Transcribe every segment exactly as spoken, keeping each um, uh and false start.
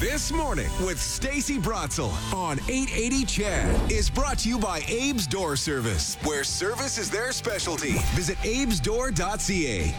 This Morning with Stacey Brotzel on eight eighty C H E D is brought to you by Abe's Door Service, where service is their specialty. Visit abes door dot c a.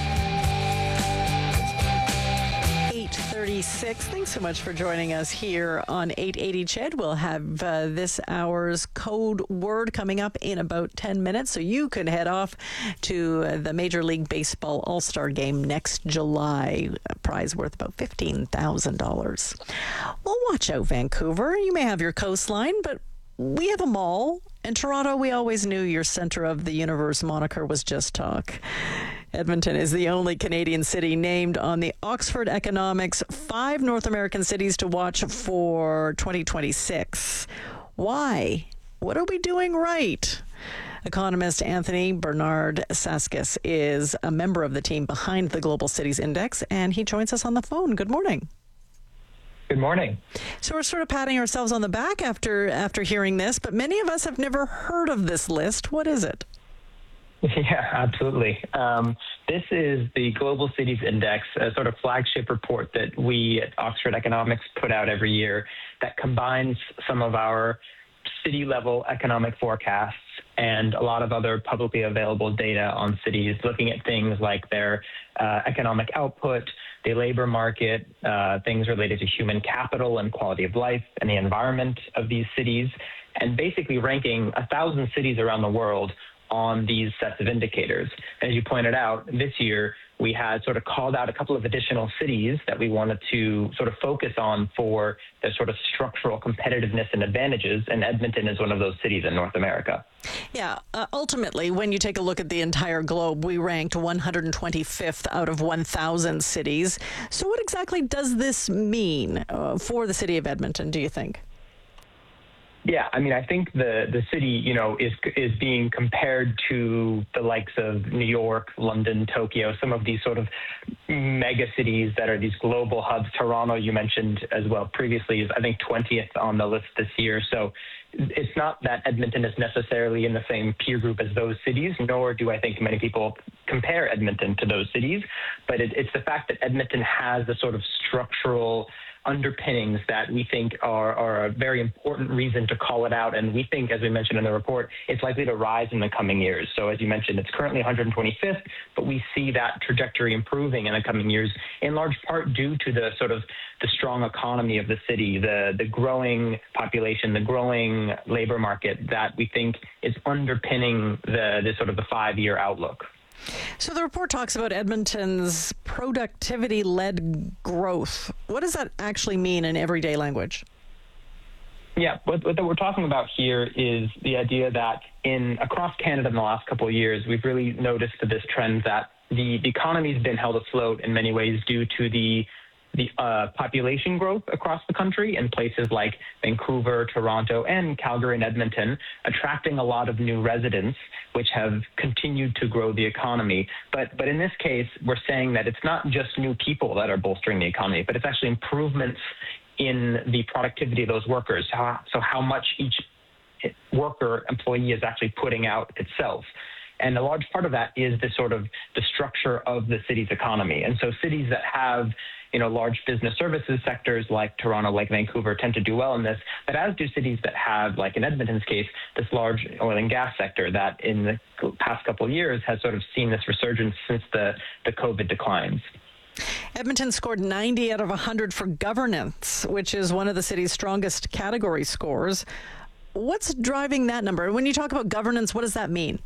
eight thirty-six. Thanks so much for joining us here on eight eighty C H E D. We'll have uh, this hour's code word coming up in about ten minutes, so you can head off to uh, the Major League Baseball All-Star Game next July. A prize worth about fifteen thousand dollars. Well, watch out, Vancouver. You may have your coastline, but we have a mall. In Toronto, we always knew your center of the universe moniker was just talk. Edmonton is the only Canadian city named on the Oxford Economics Five North American Cities to Watch for twenty twenty-six. Why? What are we doing right? Economist Anthony Bernard Saskis is a member of the team behind the Global Cities Index, and he joins us on the phone. Good morning. Good morning. So we're sort of patting ourselves on the back after after hearing this, but many of us have never heard of this list. What is it? Yeah, absolutely. Um, this is the Global Cities Index, a sort of flagship report that we at Oxford Economics put out every year that combines some of our city-level economic forecasts and a lot of other publicly available data on cities, looking at things like their uh, economic output, the labor market, uh, things related to human capital and quality of life and the environment of these cities, and basically ranking a thousand cities around the world on these sets of indicators. As you pointed out, this year we had sort of called out a couple of additional cities that we wanted to sort of focus on for their sort of structural competitiveness and advantages, and Edmonton is one of those cities in North America. Yeah, uh, ultimately, when you take a look at the entire globe, we ranked one hundred twenty-fifth out of one thousand cities. So what exactly does this mean uh, for the city of Edmonton, do you think? Yeah, I mean, I think the, the city, you know, is is being compared to the likes of New York, London, Tokyo, some of these sort of mega cities that are these global hubs. Toronto, you mentioned as well previously, is I think twentieth on the list this year. So it's not that Edmonton is necessarily in the same peer group as those cities, nor do I think many people compare Edmonton to those cities. But it, it's the fact that Edmonton has the sort of structural underpinnings that we think are, are a very important reason to call it out. And we think, as we mentioned in the report, it's likely to rise in the coming years. So as you mentioned, it's currently one hundred twenty-fifth, but we see that trajectory improving in the coming years, in large part due to the sort of the strong economy of the city, the, the growing population, the growing labor market that we think is underpinning the, the sort of the five-year outlook. So the report talks about Edmonton's productivity-led growth. What does that actually mean in everyday language? Yeah, what, what we're talking about here is the idea that in across Canada in the last couple of years, we've really noticed this trend that the, the economy's been held afloat in many ways due to the the uh, population growth across the country in places like Vancouver, Toronto, and Calgary and Edmonton, attracting a lot of new residents, which have continued to grow the economy. But but in this case, we're saying that it's not just new people that are bolstering the economy, but it's actually improvements in the productivity of those workers. So, so how much each worker, employee is actually putting out itself. And a large part of that is the sort of the structure of the city's economy. And so cities that have, you know, large business services sectors like Toronto, like Vancouver, tend to do well in this, but as do cities that have, like in Edmonton's case, this large oil and gas sector that in the past couple of years has sort of seen this resurgence since the, the COVID declines. Edmonton scored ninety out of one hundred for governance, which is one of the city's strongest category scores. What's driving that number? When you talk about governance, what does that mean?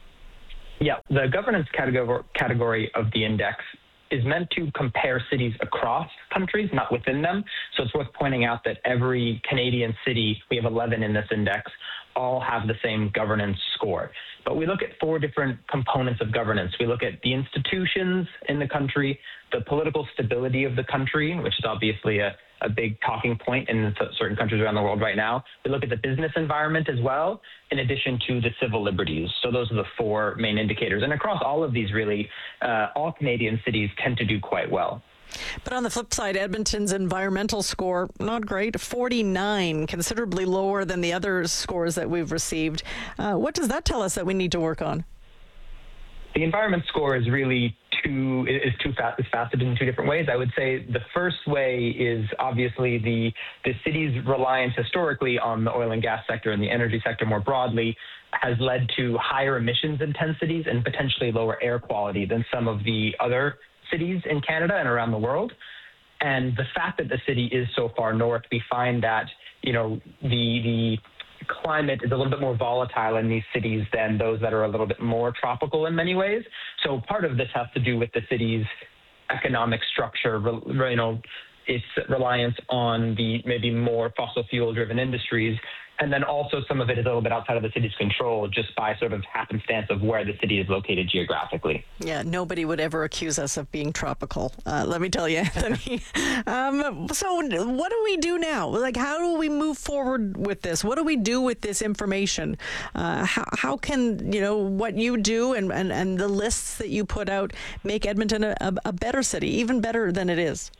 Yeah, the governance category category of the index is meant to compare cities across countries, not within them. So it's worth pointing out that every Canadian city, we have eleven in this index, all have the same governance score. But we look at four different components of governance. We look at the institutions in the country, the political stability of the country, which is obviously a, a big talking point in certain countries around the world right now. We look at the business environment as well, in addition to the civil liberties. So those are the four main indicators. And across all of these, really, uh, all Canadian cities tend to do quite well. But on the flip side, Edmonton's environmental score, not great, forty-nine, considerably lower than the other scores that we've received. Uh, what does that tell us that we need to work on? The environment score is really two is two fa- is faceted in two different ways. I would say the first way is obviously the the city's reliance historically on the oil and gas sector and the energy sector more broadly has led to higher emissions intensities and potentially lower air quality than some of the other cities in Canada and around the world. And the fact that the city is so far north, we find that, you know, the the climate is a little bit more volatile in these cities than those that are a little bit more tropical in many ways. So part of this has to do with the city's economic structure, you know, its reliance on the maybe more fossil fuel driven industries. And then also some of it is a little bit outside of the city's control just by sort of happenstance of where the city is located geographically. Yeah, nobody would ever accuse us of being tropical. Uh, let me tell you, Anthony. um, so what do we do now? Like, how do we move forward with this? What do we do with this information? Uh, how, how can, you know, what you do and, and, and the lists that you put out make Edmonton a, a, a better city, even better than it is?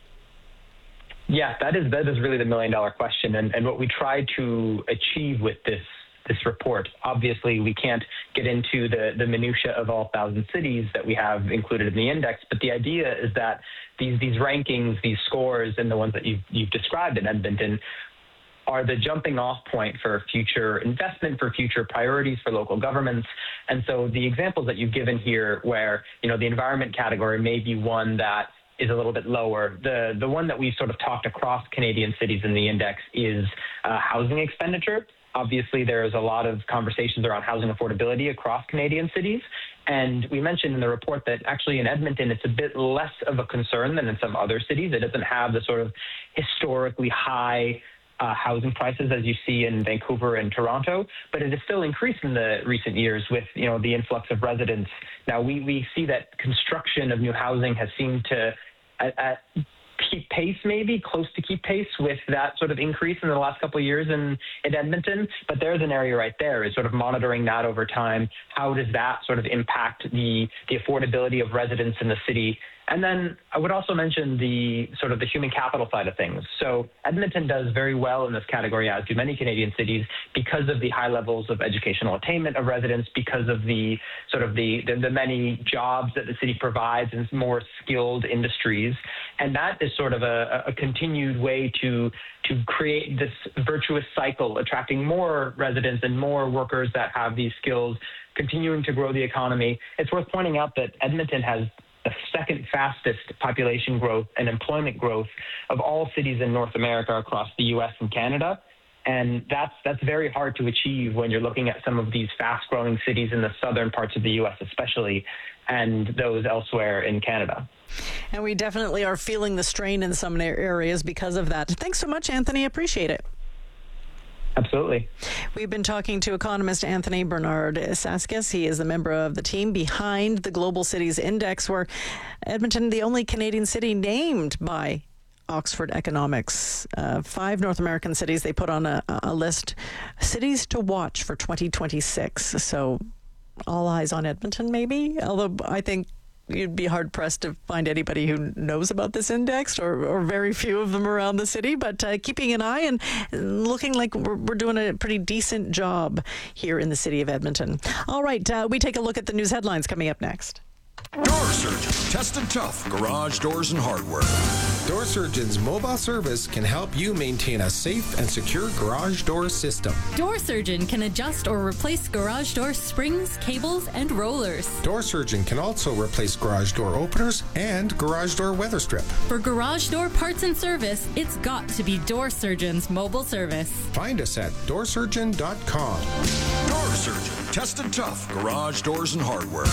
Yeah, that is that is really the million dollar question. And, and what we try to achieve with this this report, obviously we can't get into the, the minutia of all thousand cities that we have included in the index, but the idea is that these these rankings, these scores, and the ones that you've, you've described in Edmonton are the jumping off point for future investment, for future priorities for local governments. And so the examples that you've given here where, you know, the environment category may be one that is a little bit lower. The the one that we've sort of talked across Canadian cities in the index is uh, housing expenditure. Obviously, there's a lot of conversations around housing affordability across Canadian cities. And we mentioned in the report that actually in Edmonton, it's a bit less of a concern than in some other cities. It doesn't have the sort of historically high uh, housing prices as you see in Vancouver and Toronto, but it has still increased in the recent years with, you know, the influx of residents. Now, we, we see that construction of new housing has seemed to At, at keep pace, maybe close to keep pace with that sort of increase in the last couple of years in, in Edmonton. But there's an area right there is sort of monitoring that over time. How does that sort of impact the, the affordability of residents in the city? And then I would also mention the sort of the human capital side of things. So Edmonton does very well in this category, as do many Canadian cities, because of the high levels of educational attainment of residents, because of the sort of the, the, the many jobs that the city provides in more skilled industries. And that is sort of a, a continued way to, to create this virtuous cycle, attracting more residents and more workers that have these skills, continuing to grow the economy. It's worth pointing out that Edmonton has the second fastest population growth and employment growth of all cities in North America across the U S and Canada. And that's that's very hard to achieve when you're looking at some of these fast-growing cities in the southern parts of the U S especially, and those elsewhere in Canada. And we definitely are feeling the strain in some areas because of that. Thanks so much, Anthony. Appreciate it. Absolutely. We've been talking to economist Anthony Bernard-Saskis. He is the member of the team behind the Global Cities Index, where Edmonton, the only Canadian city named by Oxford Economics. Uh, five North American cities they put on a, a list, cities to watch for twenty twenty-six. So all eyes on Edmonton, maybe? Although I think you'd be hard-pressed to find anybody who knows about this index, or, or very few of them around the city, but uh, keeping an eye and looking like we're, we're doing a pretty decent job here in the city of Edmonton. All right, uh, we take a look at the news headlines coming up next. Door Surgeon, tested tough garage doors and hardware. Door Surgeon's mobile service can help you maintain a safe and secure garage door system. Door Surgeon can adjust or replace garage door springs, cables, and rollers. Door Surgeon can also replace garage door openers and garage door weather strip. For garage door parts and service, it's got to be Door Surgeon's mobile service. Find us at door surgeon dot com. Door Surgeon, tested tough garage doors and hardware.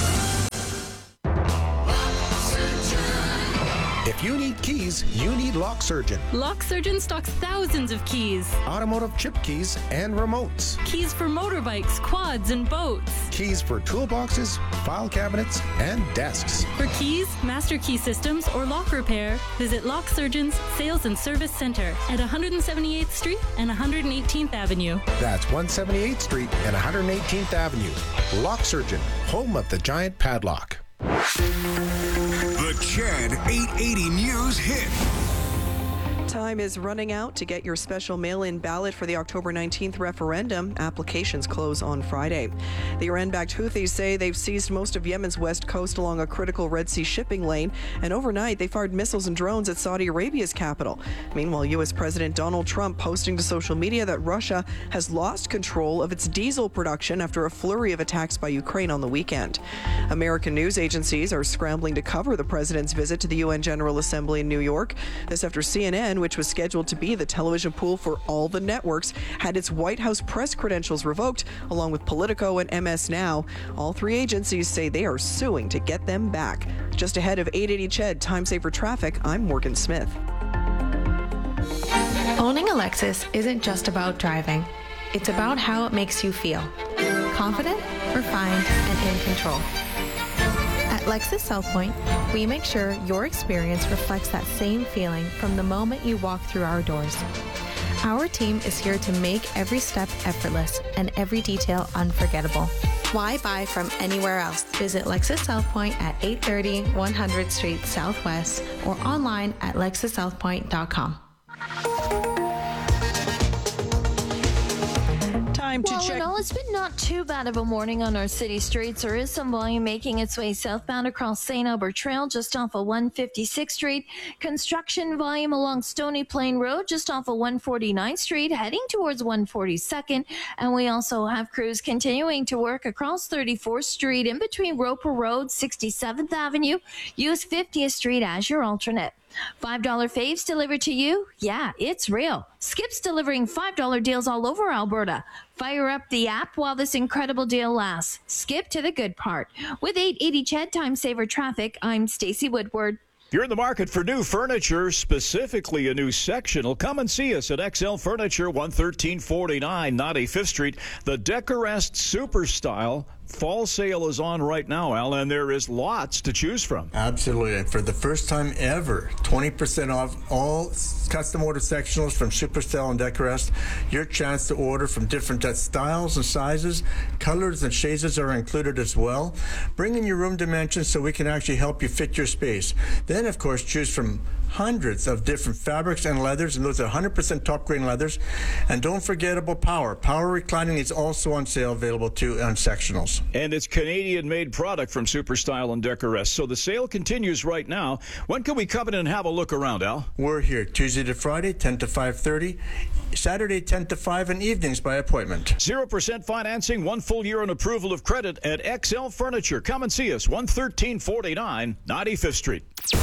If you need keys, you need Lock Surgeon. Lock Surgeon stocks thousands of keys. Automotive chip keys and remotes. Keys for motorbikes, quads, and boats. Keys for toolboxes, file cabinets, and desks. For keys, master key systems, or lock repair, visit Lock Surgeon's Sales and Service Center at one seventy-eighth Street and one eighteenth Avenue. That's one seventy-eighth Street and one eighteenth Avenue. Lock Surgeon, home of the giant padlock. The Chad eight eighty News Hit. time is running out to get your special mail-in ballot for the October nineteenth referendum. Applications close on Friday. The Iran-backed Houthis say they've seized most of Yemen's west coast along a critical Red Sea shipping lane, and overnight they fired missiles and drones at Saudi Arabia's capital. Meanwhile, U S President Donald Trump posting to social media that Russia has lost control of its diesel production after a flurry of attacks by Ukraine on the weekend. American news agencies are scrambling to cover the president's visit to the U N General Assembly in New York. This after C N N, which was scheduled to be the television pool for all the networks, had its White House press credentials revoked, along with Politico and M S Now. All three agencies say they are suing to get them back. Just ahead of eight eighty C H E D Time Saver Traffic, I'm Morgan Smith. Owning a Lexus isn't just about driving. It's about how it makes you feel. Confident, refined, and in control. At Lexus South Point, we make sure your experience reflects that same feeling from the moment you walk through our doors. Our team is here to make every step effortless and every detail unforgettable. Why buy from anywhere else? Visit Lexus South Point at eight thirty one hundredth Street Southwest or online at lexus south point dot com. Time to well, check. in all, it's been not too bad of a morning on our city streets. There is some volume making its way southbound across Saint Albert Trail just off of one fifty-sixth Street. Construction volume along Stony Plain Road just off of one forty-ninth Street, heading towards one forty-second. And we also have crews continuing to work across thirty-fourth Street in between Roper Road, sixty-seventh Avenue. Use fiftieth Street as your alternate. five dollar faves delivered to you? Yeah, it's real. Skip's delivering five dollar deals all over Alberta. Fire up the app while this incredible deal lasts. Skip to the good part. With eight eighty C H E D Time Saver Traffic, I'm Stacey Woodward. If you're in the market for new furniture, specifically a new sectional, come and see us at X L Furniture, one thirteen forty-nine, ninety-fifth Street. The Decorest Super Style fall sale is on right now, Al, and there is lots to choose from. Absolutely. For the first time ever, twenty percent off all custom order sectionals from Superstyle and Decorest. Your chance to order from different styles and sizes. Colors and shades are included as well. Bring in your room dimensions so we can actually help you fit your space. Then, of course, choose from hundreds of different fabrics and leathers, and those are one hundred percent top grain leathers. And don't forget about Power. Power reclining is also on sale, available too on sectionals. And it's Canadian-made product from Superstyle and Decorest. So the sale continues right now. When can we come in and have a look around, Al? We're here Tuesday to Friday, ten to five thirty. Saturday, ten to five, and evenings by appointment. zero percent financing, one full year on approval of credit at X L Furniture. Come and see us, one thirteen forty-nine, ninety-fifth Street.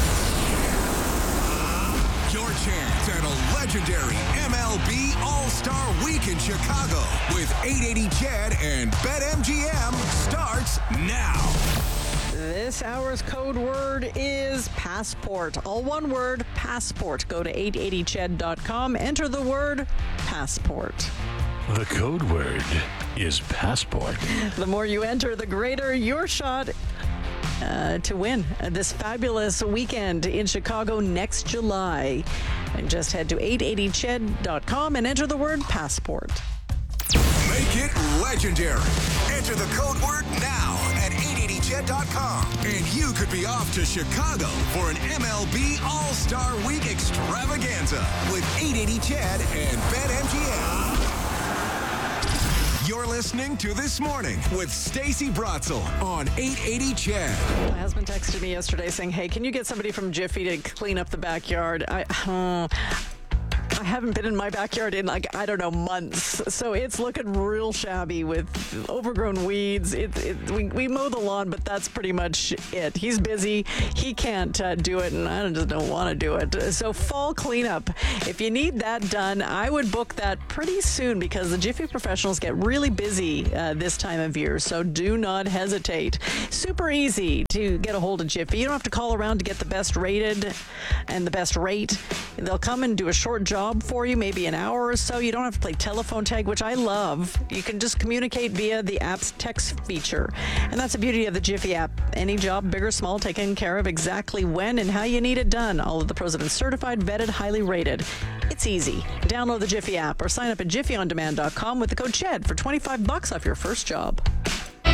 Your chance at a legendary M L B All-Star Week in Chicago with eight eighty C H E D and BetMGM starts now. This hour's code word is passport. All one word, passport. Go to eight eighty C H E D dot com. Enter the word passport. The code word is passport. The more you enter, the greater your shot Uh, to win uh, this fabulous weekend in Chicago next July. And just head to eight eighty C H E D dot com and enter the word passport. Make it legendary. Enter the code word now at eight eighty C H E D dot com. And you could be off to Chicago for an M L B All-Star Week extravaganza with eight eighty C H E D and BetMGM. You're listening to This Morning with Stacey Bratzel on eight eighty C H E D. My husband texted me yesterday saying, hey, can you get somebody from Jiffy to clean up the backyard? I, uh, I haven't been in my backyard in, like, I don't know, months. So it's looking real shabby with overgrown weeds. It, it, we, we mow the lawn, but that's pretty much it. He's busy. He can't uh, do it, and I just don't want to do it. So fall cleanup. If you need that done, I would book that pretty soon because the Jiffy professionals get really busy uh, this time of year. So do not hesitate. Super easy to get a hold of Jiffy. You don't have to call around to get the best rated and the best rate. They'll come and do a short job for you, maybe an hour or so. You don't have to play telephone tag, which I love. You can just communicate via the app's text feature. And that's the beauty of the Jiffy app. Any job, big or small, taken care of exactly when and how you need it done. All of the pros have been certified, vetted, highly rated. It's easy. Download the Jiffy app or sign up at jiffy on demand dot com with the code C H E D for twenty-five bucks off your first job.